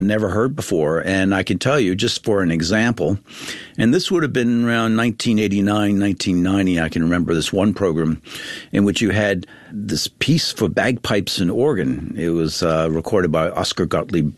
never heard before. And I can tell you, just for an example, and this would have been around 1989, 1990, I can remember this one program in which you had this piece for bagpipes and organ. It was recorded by Oscar Gottlieb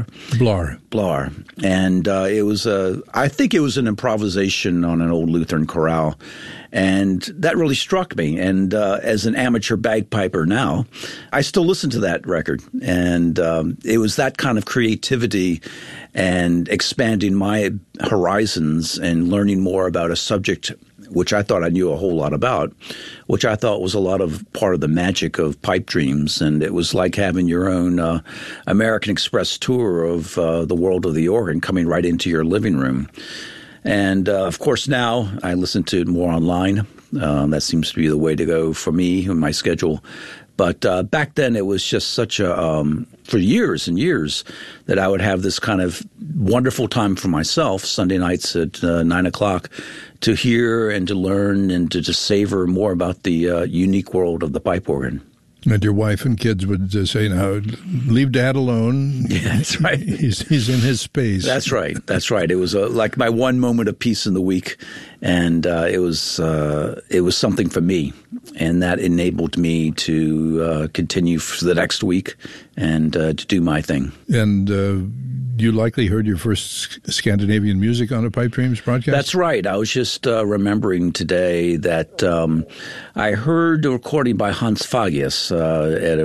Blar. And it was, I think it was an improvisation on an old Lutheran chorale. And that really struck me. And as an amateur bagpiper now, I still listen to that record. And it was that kind of creativity and expanding my horizons and learning more about a subject which I thought I knew a whole lot about, which I thought was a lot of part of the magic of Pipe Dreams. And it was like having your own American Express tour of the world of the organ coming right into your living room. And, of course, now I listen to it more online. That seems to be the way to go for me and my schedule. But back then it was just such a for years and years that I would have this kind of wonderful time for myself, Sunday nights at 9 o'clock, to hear and to learn and to just savor more about the unique world of the pipe organ. And your wife and kids would say, now, leave Dad alone. Yeah, that's right. He's in his space. That's right. That's right. It was like my one moment of peace in the week. And it was something for me. And that enabled me to continue for the next week and to do my thing. And you likely heard your first Scandinavian music on a Pipe Dreams broadcast? That's right. I was just remembering today that I heard a recording by Hans Fagius at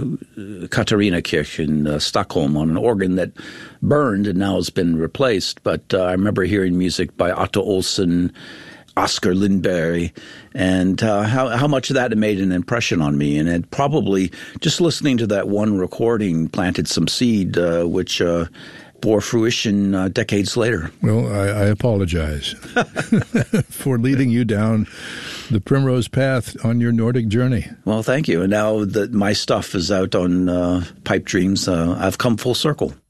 a Katarinakirche in Stockholm on an organ that burned and now has been replaced. But I remember hearing music by Otto Olsson, Oscar Lindberg, and how much of that made an impression on me. And it probably, just listening to that one recording, planted some seed, which bore fruition decades later. Well, I apologize for leading you down the primrose path on your Nordic journey. Well, thank you. And now that my stuff is out on Pipe Dreams, I've come full circle.